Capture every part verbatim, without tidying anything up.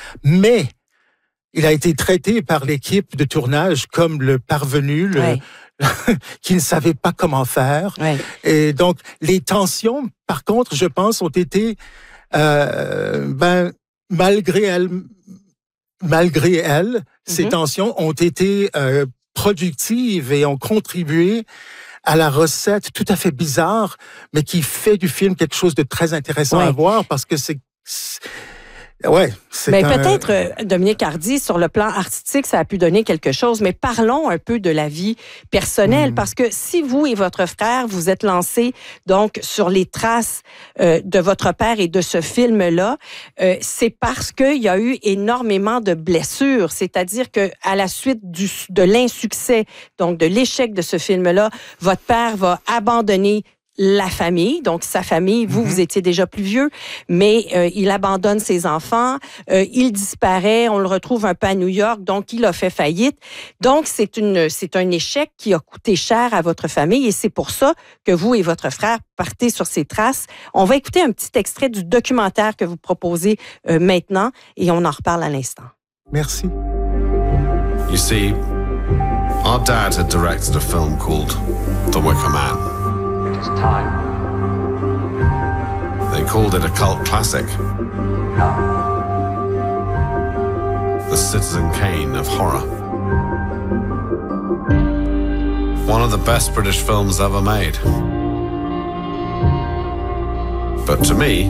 Mais il a été traité par l'équipe de tournage comme le parvenu, le, ouais. qui ne savait pas comment faire. Ouais. Et donc, les tensions, par contre, je pense, ont été, euh, ben, malgré elle, malgré elle, mm-hmm. ces tensions ont été euh, productives et ont contribué à la recette tout à fait bizarre, mais qui fait du film quelque chose de très intéressant ouais. à voir, parce que c'est... c'est Ouais, c'est mais un... peut-être, euh, Dominique Hardy, sur le plan artistique, ça a pu donner quelque chose, mais parlons un peu de la vie personnelle, mmh. parce que si vous et votre frère, vous êtes lancés donc sur les traces euh, de votre père et de ce film-là, euh, c'est parce qu'il y a eu énormément de blessures, c'est-à-dire que à la suite du, de l'insuccès, donc de l'échec de ce film-là, votre père va abandonner la famille, donc sa famille, vous, mm-hmm. vous étiez déjà plus vieux, mais euh, il abandonne ses enfants, euh, il disparaît, on le retrouve un peu à New York, donc il a fait faillite. Donc, c'est une, c'est un échec qui a coûté cher à votre famille et c'est pour ça que vous et votre frère partez sur ces traces. On va écouter un petit extrait du documentaire que vous proposez euh, maintenant et on en reparle à l'instant. Merci. You see, our dad had directed a film called The Wicker Man. It's time. They called it a cult classic. No. The Citizen Kane of horror. One of the best British films ever made. But to me,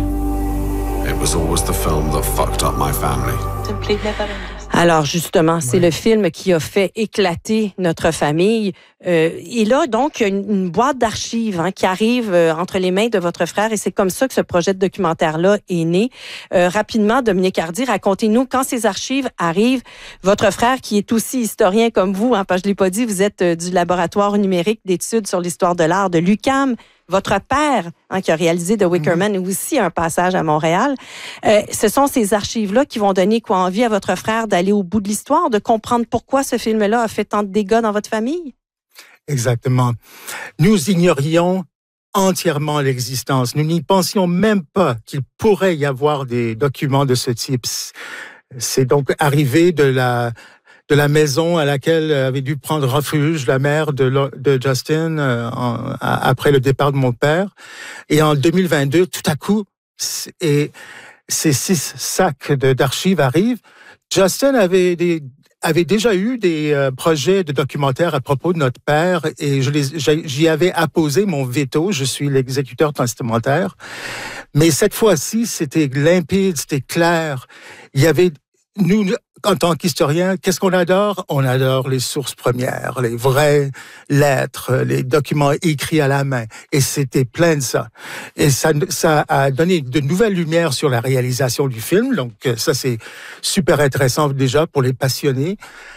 it was always the film that fucked up my family. Simply never understood. Alors justement, c'est ouais. le film qui a fait éclater notre famille. Euh, et là, donc, il y a une, une boîte d'archives hein, qui arrive euh, entre les mains de votre frère et c'est comme ça que ce projet de documentaire-là est né. Euh, rapidement, Dominique Hardy, racontez-nous, quand ces archives arrivent, votre frère, qui est aussi historien comme vous, hein, parce que je ne l'ai pas dit, vous êtes euh, du laboratoire numérique d'études sur l'histoire de l'art de l'U Q A M. Votre père, hein, qui a réalisé The Wicker Man, mmh. aussi un passage à Montréal. Euh, ce sont ces archives-là qui vont donner quoi envie à votre frère d'aller au bout de l'histoire, de comprendre pourquoi ce film-là a fait tant de dégâts dans votre famille? Exactement. Nous ignorions entièrement l'existence. Nous n'y pensions même pas qu'il pourrait y avoir des documents de ce type. C'est donc arrivé de la... de la maison à laquelle avait dû prendre refuge la mère de, de Justin euh, en, à, après le départ de mon père. Et en deux mille vingt-deux, tout à coup, et ces six sacs de, d'archives arrivent. Justin avait, des, avait déjà eu des euh, projets de documentaires à propos de notre père et je les, j'y avais apposé mon veto. Je suis l'exécuteur testamentaire. Mais cette fois-ci, c'était limpide, c'était clair. Il y avait... Nous, en tant qu'historiens, qu'est-ce qu'on adore? On adore les sources premières, les vraies lettres, les documents écrits à la main. Et c'était plein de ça. Et ça, ça a donné de nouvelles lumières sur la réalisation du film. Donc, ça, c'est super intéressant déjà pour les passionnés.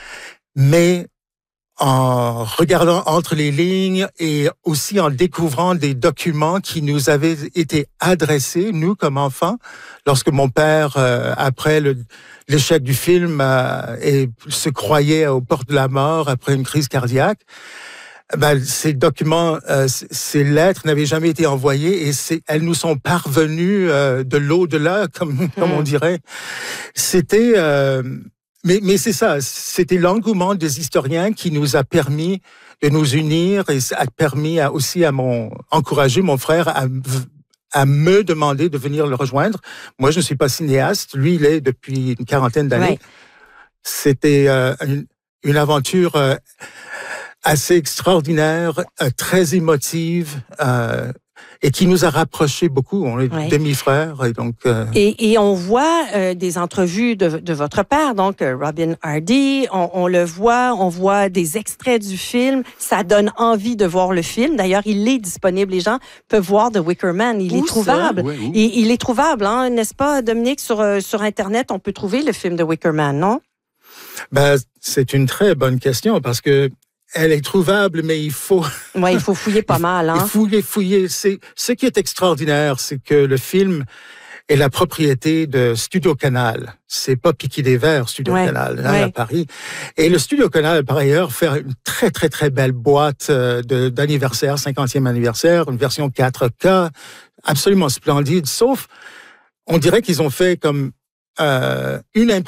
Mais en regardant entre les lignes et aussi en découvrant des documents qui nous avaient été adressés, nous, comme enfants, lorsque mon père, euh, après le, l'échec du film, euh, et se croyait aux portes de la mort après une crise cardiaque, ben, ces documents, euh, ces lettres n'avaient jamais été envoyées et c'est, elles nous sont parvenues euh, de l'au-delà, comme, mmh. comme on dirait. C'était... Euh, Mais, mais c'est ça, c'était l'engouement des historiens qui nous a permis de nous unir et a permis à, aussi à mon, encourager mon frère à, à me demander de venir le rejoindre. Moi, je ne suis pas cinéaste, lui, il est depuis une quarantaine d'années. Ouais. C'était euh, une, une aventure euh, assez extraordinaire, euh, très émotive, euh, et qui nous a rapprochés beaucoup. On est ouais. demi-frères. Et, donc, euh... et, et on voit euh, des entrevues de, de votre père, donc euh, Robin Hardy. On, on le voit, on voit des extraits du film. Ça donne envie de voir le film. D'ailleurs, il est disponible. Les gens peuvent voir The Wicker Man. Il où est trouvable. Ouais, il, il est trouvable, hein, n'est-ce pas, Dominique? Sur, euh, sur Internet, on peut trouver le film The Wicker Man, non? Ben, c'est une très bonne question parce que elle est trouvable, mais il faut... Oui, il faut fouiller pas mal. Hein? Il faut fouiller, fouiller. C'est, ce qui est extraordinaire, c'est que le film est la propriété de Studio Canal. C'est pas Piquet des Verts, Studio ouais, Canal, là, ouais. à Paris. Et le Studio Canal, par ailleurs, fait une très, très, très belle boîte de, d'anniversaire, cinquantième anniversaire, une version quatre K, absolument splendide, sauf, on dirait qu'ils ont fait comme euh, une impression